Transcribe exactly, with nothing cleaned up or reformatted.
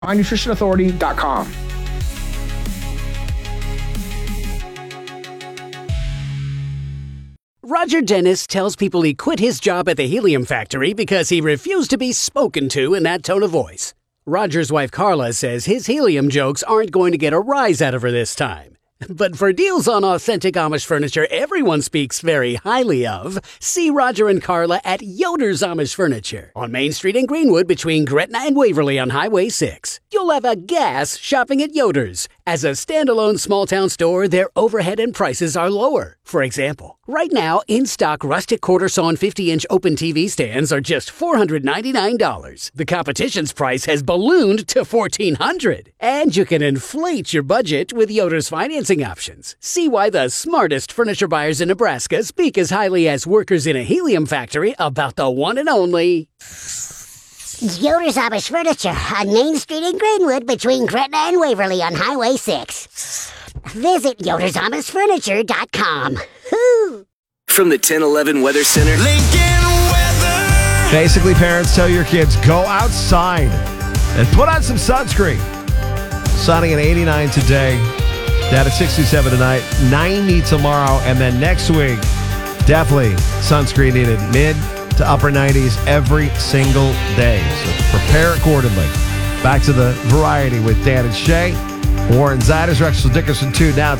my nutrition authority dot com. Roger Dennis tells people he quit his job at the Helium Factory because he refused to be spoken to in that tone of voice. Roger's wife Carla says his helium jokes aren't going to get a rise out of her this time. But for deals on authentic Amish furniture everyone speaks very highly of, see Roger and Carla at Yoder's Amish Furniture on Main Street in Greenwood between Gretna and Waverly on Highway six. You'll have a gas shopping at Yoder's. As a standalone small-town store, their overhead and prices are lower. For example, right now, in-stock rustic quarter-saw and fifty-inch open T V stands are just four hundred ninety-nine dollars. The competition's price has ballooned to fourteen hundred dollars. And you can inflate your budget with Yoder's financing options. See why the smartest furniture buyers in Nebraska speak as highly as workers in a helium factory about the one and only Yoder's Amish Furniture on Main Street in Greenwood between Gretna and Waverly on Highway six. Visit Yoder's Amish Furniture dot com. Woo! From the ten eleven Weather Center. Lincoln Weather. Basically, parents, tell your kids, go outside and put on some sunscreen. Sunny at eighty-nine today. Down at sixty-seven tonight. ninety tomorrow. And then next week, definitely sunscreen needed. Mid to upper nineties every single day. So prepare accordingly. Back to the variety with Dan and Shay. Warren Ziders, Rexel Dickerson, too. Now it's